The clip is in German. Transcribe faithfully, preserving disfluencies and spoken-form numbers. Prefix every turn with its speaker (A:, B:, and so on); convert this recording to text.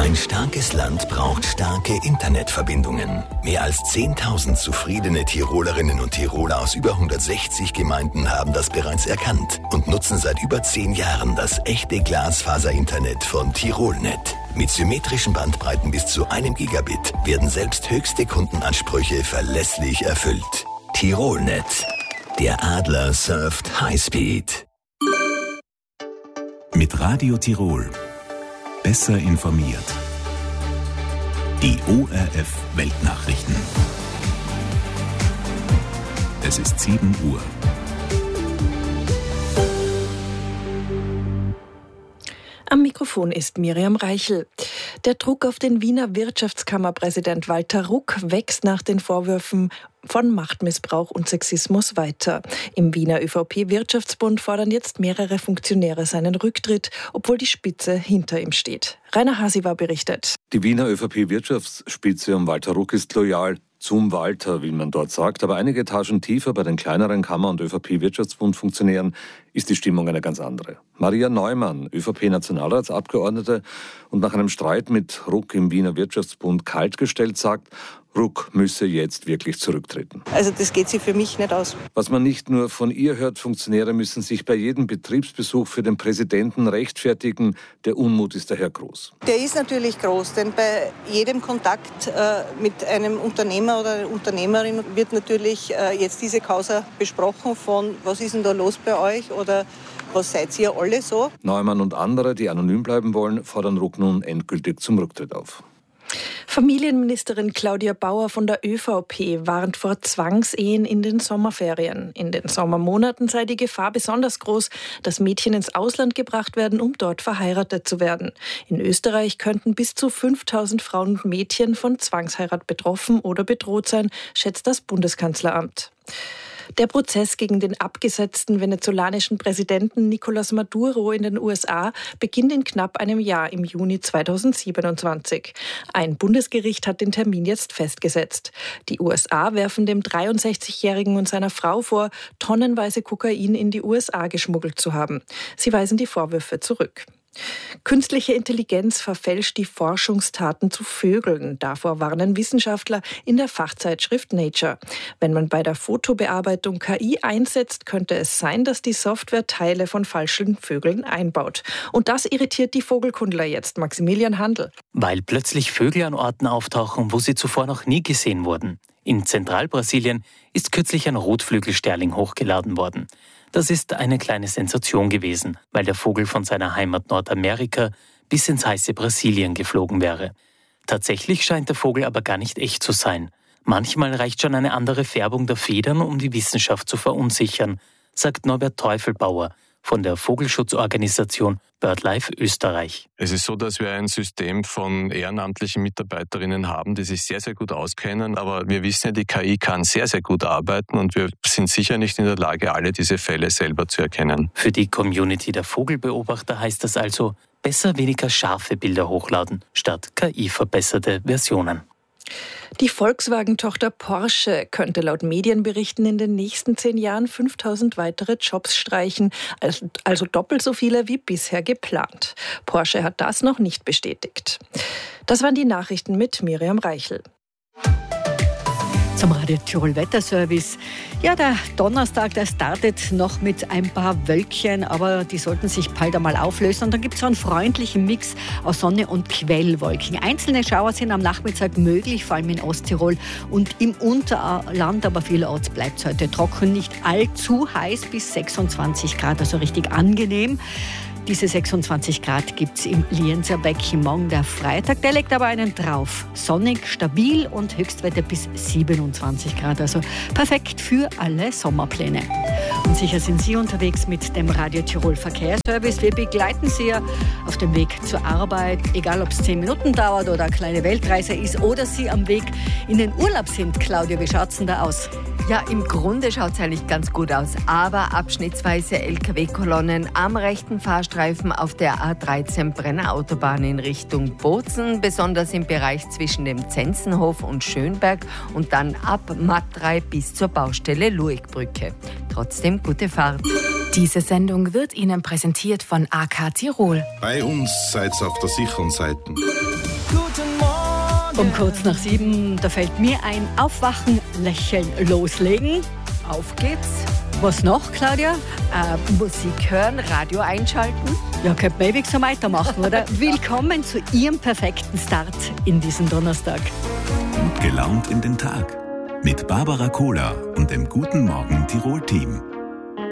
A: Ein starkes Land braucht starke Internetverbindungen. Mehr als zehntausend zufriedene Tirolerinnen und Tiroler aus über hundertsechzig Gemeinden haben das bereits erkannt und nutzen seit über zehn Jahren das echte Glasfaser-Internet von Tirolnet. Mit symmetrischen Bandbreiten bis zu einem Gigabit werden selbst höchste Kundenansprüche verlässlich erfüllt. Tirolnet. Der Adler surft Highspeed.
B: Mit Radio Tirol. Besser informiert. Die O R F Weltnachrichten. Es ist sieben Uhr.
C: Am Mikrofon ist Miriam Reichel. Der Druck auf den Wiener Wirtschaftskammerpräsident Walter Ruck wächst nach den Vorwürfen von Machtmissbrauch und Sexismus weiter. Im Wiener ÖVP-Wirtschaftsbund fordern jetzt mehrere Funktionäre seinen Rücktritt, obwohl die Spitze hinter ihm steht. Rainer Hasiwa berichtet.
D: Die Wiener ÖVP-Wirtschaftsspitze um Walter Ruck ist loyal. Zum Walter, wie man dort sagt. Aber einige Etagen tiefer bei den kleineren Kammer- und ÖVP-Wirtschaftsbund-Funktionären ist die Stimmung eine ganz andere. Maria Neumann, ÖVP-Nationalratsabgeordnete und nach einem Streit mit Ruck im Wiener Wirtschaftsbund kaltgestellt, sagt, Ruck müsse jetzt wirklich zurücktreten.
E: Also das geht sich für mich nicht aus.
D: Was man nicht nur von ihr hört, Funktionäre müssen sich bei jedem Betriebsbesuch für den Präsidenten rechtfertigen. Der Unmut ist daher groß.
E: Der ist natürlich groß, denn bei jedem Kontakt äh, mit einem Unternehmer oder einer Unternehmerin wird natürlich äh, jetzt diese Causa besprochen von, was ist denn da los bei euch oder was seid ihr alle so?
D: Neumann und andere, die anonym bleiben wollen, fordern Ruck nun endgültig zum Rücktritt auf.
C: Familienministerin Claudia Bauer von der ÖVP warnt vor Zwangsehen in den Sommerferien. In den Sommermonaten sei die Gefahr besonders groß, dass Mädchen ins Ausland gebracht werden, um dort verheiratet zu werden. In Österreich könnten bis zu fünftausend Frauen und Mädchen von Zwangsheirat betroffen oder bedroht sein, schätzt das Bundeskanzleramt. Der Prozess gegen den abgesetzten venezolanischen Präsidenten Nicolás Maduro in den U S A beginnt in knapp einem Jahr im Juni zweitausendsiebenundzwanzig. Ein Bundesgericht hat den Termin jetzt festgesetzt. Die U S A werfen dem dreiundsechzigjährigen und seiner Frau vor, tonnenweise Kokain in die U S A geschmuggelt zu haben. Sie weisen die Vorwürfe zurück. Künstliche Intelligenz verfälscht die Forschungstaten zu Vögeln. Davor warnen Wissenschaftler in der Fachzeitschrift Nature. Wenn man bei der Fotobearbeitung K I einsetzt, könnte es sein, dass die Software Teile von falschen Vögeln einbaut. Und das irritiert die Vogelkundler jetzt. Maximilian Handl.
F: Weil plötzlich Vögel an Orten auftauchen, wo sie zuvor noch nie gesehen wurden. In Zentralbrasilien ist kürzlich ein Rotflügelsterling hochgeladen worden. Das ist eine kleine Sensation gewesen, weil der Vogel von seiner Heimat Nordamerika bis ins heiße Brasilien geflogen wäre. Tatsächlich scheint der Vogel aber gar nicht echt zu sein. Manchmal reicht schon eine andere Färbung der Federn, um die Wissenschaft zu verunsichern, sagt Norbert Teufelbauer von der Vogelschutzorganisation BirdLife Österreich.
G: Es ist so, dass wir ein System von ehrenamtlichen Mitarbeiterinnen haben, die sich sehr, sehr gut auskennen. Aber wir wissen ja, die K I kann sehr, sehr gut arbeiten und wir sind sicher nicht in der Lage, alle diese Fälle selber zu erkennen.
F: Für die Community der Vogelbeobachter heißt das also, besser weniger scharfe Bilder hochladen, statt K I-verbesserte Versionen.
C: Die Volkswagen-Tochter Porsche könnte laut Medienberichten in den nächsten zehn Jahren fünftausend weitere Jobs streichen, also doppelt so viele wie bisher geplant. Porsche hat das noch nicht bestätigt. Das waren die Nachrichten mit Miriam Reichel.
H: Zum Radio Tirol Wetterservice. Ja, der Donnerstag, der startet noch mit ein paar Wölkchen, aber die sollten sich bald einmal auflösen. Und dann gibt es so einen freundlichen Mix aus Sonne und Quellwolken. Einzelne Schauer sind am Nachmittag möglich, vor allem in Osttirol und im Unterland, aber vielerorts bleibt es heute trocken, nicht allzu heiß, bis sechsundzwanzig Grad, also richtig angenehm. Diese sechsundzwanzig Grad gibt es im Lienzerbeck morgen der Freitag. Der legt aber einen drauf. Sonnig, stabil und Höchstwerte bis siebenundzwanzig Grad. Also perfekt für alle Sommerpläne. Und sicher sind Sie unterwegs mit dem Radio Tirol Verkehrsservice. Wir begleiten Sie ja auf dem Weg zur Arbeit, egal ob es zehn Minuten dauert oder eine kleine Weltreise ist oder Sie am Weg in den Urlaub sind. Claudia, wie schaut es denn da aus?
I: Ja, im Grunde schaut es eigentlich ganz gut aus, aber abschnittsweise L K W-Kolonnen am rechten Fahrstreifen auf der A dreizehn Brenner Autobahn in Richtung Bozen, besonders im Bereich zwischen dem Zenzenhof und Schönberg und dann ab Matrei bis zur Baustelle Luigbrücke. Trotzdem gute Fahrt.
J: Diese Sendung wird Ihnen präsentiert von A K Tirol.
K: Bei uns seid ihr auf der sicheren Seite.
H: Um kurz nach sieben, da fällt mir ein, aufwachen, lächeln, loslegen. Auf geht's. Was noch, Claudia?
I: Äh, Musik hören, Radio einschalten.
H: Ja, könnte man ewig so weitermachen, oder? Willkommen zu Ihrem perfekten Start in diesen Donnerstag.
B: Gut gelaunt in den Tag. Mit Barbara Kohler und dem Guten Morgen Tirol-Team.